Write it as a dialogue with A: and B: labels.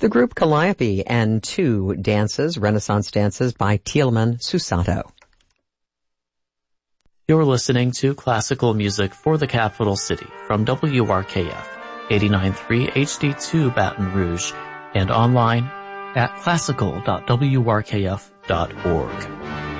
A: The group Calliope and two dances, Renaissance dances by Tieleman Susato.
B: You're listening to classical music for the capital city from WRKF 89.3 HD2 Baton Rouge and online at classical.wrkf.org.